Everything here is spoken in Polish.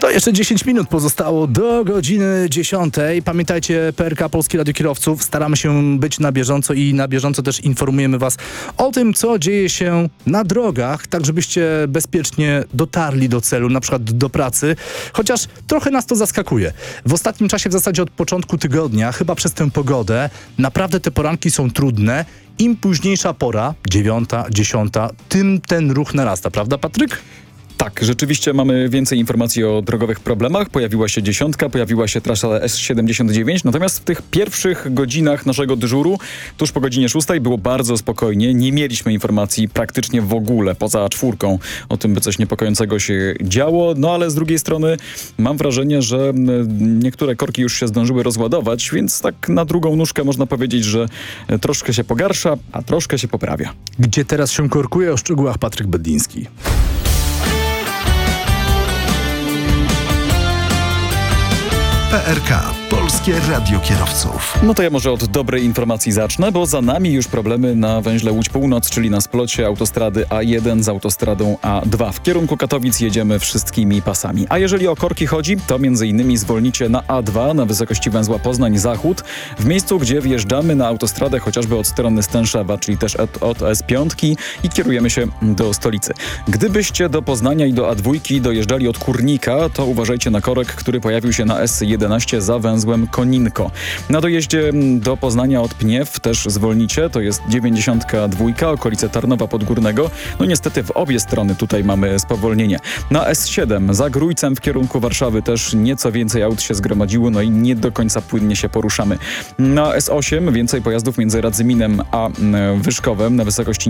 To jeszcze 10 minut pozostało do godziny 10. Pamiętajcie, PRK Polskie Radio Kierowców. Staramy się być na bieżąco i na bieżąco też informujemy Was o tym, co dzieje się na drogach, tak żebyście bezpiecznie dotarli do celu, na przykład do pracy. Chociaż trochę nas to zaskakuje. W ostatnim czasie, w zasadzie od początku tygodnia, chyba przez tę pogodę, naprawdę te poranki są trudne. Im późniejsza pora, 9, 10, tym ten ruch narasta, prawda, Patryk? Tak, rzeczywiście mamy więcej informacji o drogowych problemach. Pojawiła się 10, pojawiła się trasa S79, natomiast w tych pierwszych godzinach naszego dyżuru, tuż po godzinie 6, było bardzo spokojnie. Nie mieliśmy informacji praktycznie w ogóle, poza 4, o tym, by coś niepokojącego się działo. No ale z drugiej strony mam wrażenie, że niektóre korki już się zdążyły rozładować, więc tak na drugą nóżkę można powiedzieć, że troszkę się pogarsza, a troszkę się poprawia. Gdzie teraz się korkuje? O szczegółach Patryk Bedliński. PRK, Polskie Radio Kierowców. No to ja może od dobrej informacji zacznę, bo za nami już problemy na węźle Łódź Północ, czyli na splocie autostrady A1 z autostradą A2. W kierunku Katowic jedziemy wszystkimi pasami. A jeżeli o korki chodzi, to m.in. zwolnicie na A2 na wysokości węzła Poznań Zachód, w miejscu, gdzie wjeżdżamy na autostradę chociażby od strony Stęszewa, czyli też od S5 i kierujemy się do stolicy. Gdybyście do Poznania i do A2 dojeżdżali od Kurnika, to uważajcie na korek, który pojawił się na S11 za węzłem Koninko. Na dojeździe do Poznania od Pniew też zwolnicie, to jest 92, okolice Tarnowa Podgórnego. No niestety w obie strony tutaj mamy spowolnienie. Na S7 za Grójcem w kierunku Warszawy też nieco więcej aut się zgromadziło, no i nie do końca płynnie się poruszamy. Na S8 więcej pojazdów między Radzyminem a Wyszkowem na wysokości